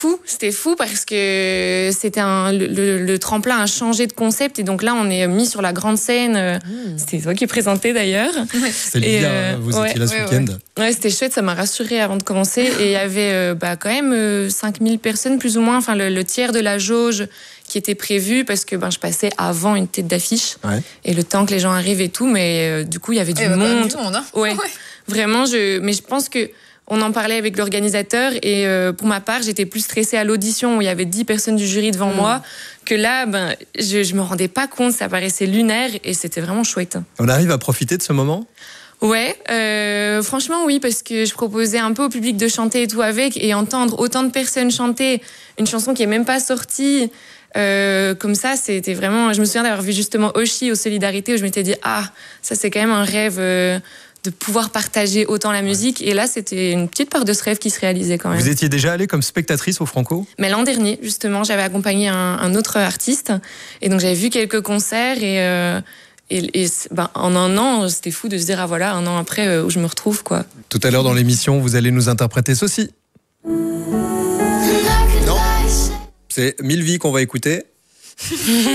C'était fou parce que c'était le tremplin a changé de concept et donc là on est mis sur la grande scène. C'était toi qui présentais d'ailleurs. C'est Lydia, vous étiez là ce week-end. Ouais, c'était chouette, ça m'a rassurée avant de commencer. Et il y avait quand même 5000 personnes plus ou moins, enfin le tiers de la jauge qui était prévu parce que je passais avant une tête d'affiche et le temps que les gens arrivent et tout, mais du coup il y avait du monde. Du monde, hein. Ouais. Vraiment, mais je pense que on en parlait avec l'organisateur et pour ma part, j'étais plus stressée à l'audition où il y avait 10 personnes du jury devant moi que là, je me rendais pas compte, ça paraissait lunaire et c'était vraiment chouette. On arrive à profiter de ce moment ? Ouais, franchement oui, parce que je proposais un peu au public de chanter et tout avec et entendre autant de personnes chanter une chanson qui est même pas sortie. Comme ça, c'était vraiment... Je me souviens d'avoir vu justement Oshi aux Solidarités où je m'étais dit ça c'est quand même un rêve... de pouvoir partager autant la musique. Et là, c'était une petite part de ce rêve qui se réalisait quand même. Vous étiez déjà allée comme spectatrice au Franco ? Mais l'an dernier, justement, j'avais accompagné un autre artiste. Et donc, j'avais vu quelques concerts. Et en un an, c'était fou de se dire, un an après, où je me retrouve, quoi. Tout à l'heure dans l'émission, vous allez nous interpréter ceci. Non. C'est 1000 vies qu'on va écouter.